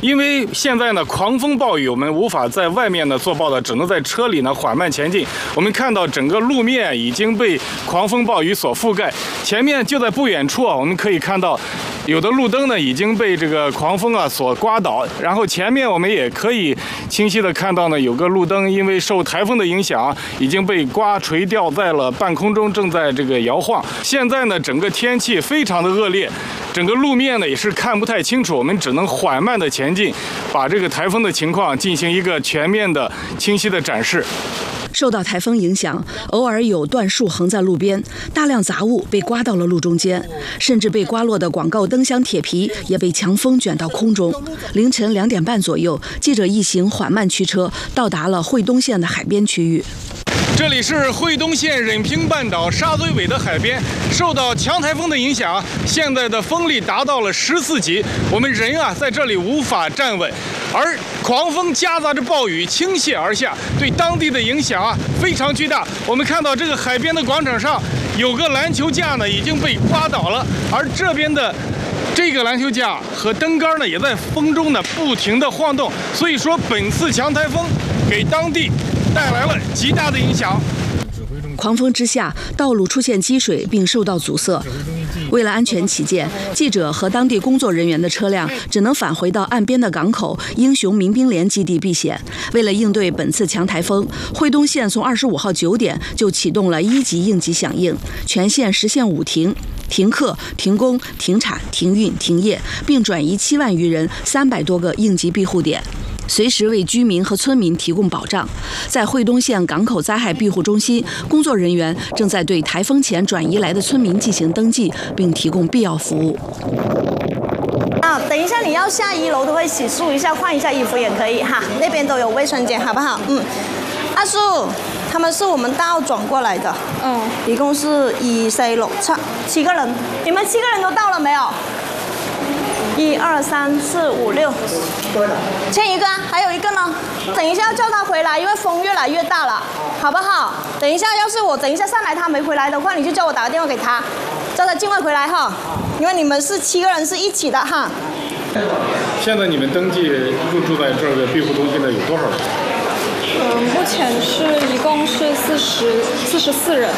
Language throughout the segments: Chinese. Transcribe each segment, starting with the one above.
因为现在呢狂风暴雨，我们无法在外面呢做报道，只能在车里呢缓慢前进。我们看到整个路面已经被狂风暴雨所覆盖，前面就在不远处啊，我们可以看到有的路灯呢已经被这个狂风啊所刮倒，然后前面我们也可以清晰的看到呢有个路灯因为受台风的影响已经被刮垂掉在了半空中，正在这个摇晃。现在呢整个天气非常的恶劣，整个路面呢也是看不太清楚，我们只能缓慢的前进，把这个台风的情况进行一个全面的清晰的展示。 受到台风影响，偶尔有断树横在路边，大量杂物被刮到了路中间，甚至被刮落的广告灯箱铁皮也被强风卷到空中。凌晨2点半左右，记者一行缓慢驱车到达了惠东县的海边区域。 这里是惠东县忍平半岛沙堆尾的海边，受到强台风的影响，现在的风力达到了14级，我们人在这里无法站稳，而狂风夹杂着暴雨倾泻而下，对当地的影响非常巨大。我们看到这个海边的广场上有个篮球架呢已经被刮倒了，而这边的这个篮球架和灯杆呢也在风中呢不停地晃动，所以说本次强台风给当地带来了极大的影响。 狂风之下，道路出现积水并受到阻塞。为了安全起见，记者和当地工作人员的车辆只能返回到岸边的港口英雄民兵连基地避险。为了应对本次强台风，惠东县从25号9点就启动了1级应急响应，全县实现5停。停课、停工、停产、停运、停业，并转移7万余人300多个应急庇护点，随时为居民和村民提供保障。在惠东县港口灾害庇护中心，工作人员正在对台风前转移来的村民进行登记，并提供必要服务。 等一下你要下1楼都会洗漱一下，换一下衣服也可以哈，那边都有卫生间，好不好？阿叔，他们是我们大澳转过来的，一共是1、4、6、7个人，你们7个人都到了没有？1、2、3、4、5、6，欠一个还有一个呢。等一下要叫他回来，因为风越来越大了，好不好？等一下，要是我等一下上来他没回来的话，你就叫我打个电话给他，叫他尽快回来哈。因为你们是7个人是一起的哈。 现在你们登记入住在这个庇护中心的有多少人？ 目前一共是44人。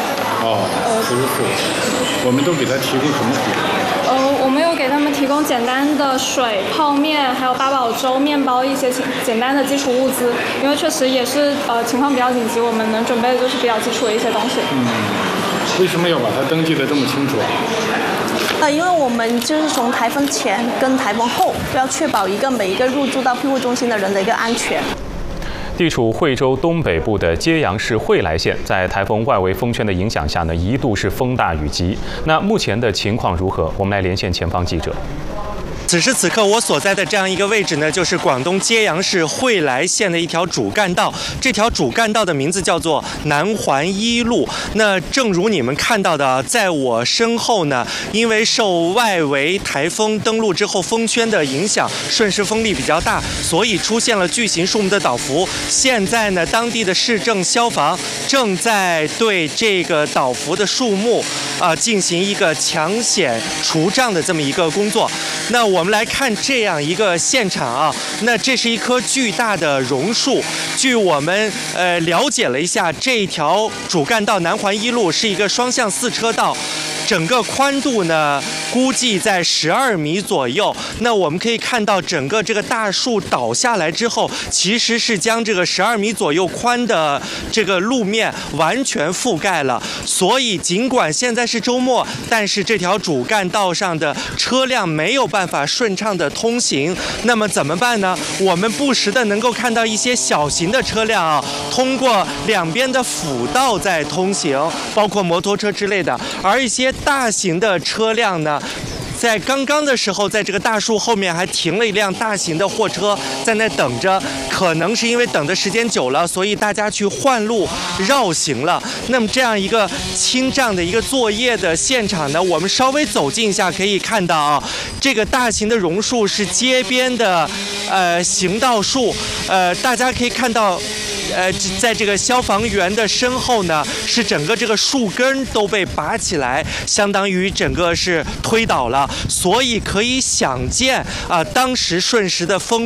44。我们都给他提供什么服务？ 我们有给他们提供简单的水、泡面，还有八宝粥、面包一些简单的基础物资，因为确实也是情况比较紧急，我们能准备的就是比较基础的一些东西。 为什么要把它登记得这么清楚？ 因为我们就是从台风前跟台风后都要确保每一个入住到庇护中心的人的一个安全。 地处惠州东北部的揭阳市惠来县，在台风外围风圈的影响下呢，一度是风大雨急。那目前的情况如何？我们来连线前方记者。 此时此刻，我所在的这样一个位置呢，就是广东揭阳市惠来县的一条主干道。这条主干道的名字叫做南环1路。那正如你们看到的，在我身后呢，因为受外围台风登陆之后风圈的影响，顺势风力比较大，所以出现了巨型树木的倒伏。现在呢，当地的市政消防正在对这个倒伏的树木进行一个抢险除障的这么一个工作。那我们来看这样一个现场啊，那这是一棵巨大的榕树。据我们了解了一下，这条主干道南环1路是一个双向4车道，整个宽度呢估计在12米左右。那我们可以看到，整个这个大树倒下来之后，其实是将这个12米左右宽的这个路面完全覆盖了。所以尽管现在是周末，但是这条主干道上的车辆没有办法顺畅的通行。那么怎么办呢？我们不时的能够看到一些小型的车辆通过两边的辅道在通行，包括摩托车之类的，而一些大型的车辆呢，在刚刚的时候，在这个大树后面还停了一辆大型的货车在那等着，可能是因为等的时间久了，所以大家去换路绕行了。那么这样一个清障的一个作业的现场呢，我们稍微走近一下可以看到这个大型的榕树是街边的行道树，大家可以看到。在这个消防员的身后呢，是整个这个树根都被拔起来，相当于整个是推倒了，所以可以想见当时瞬时的风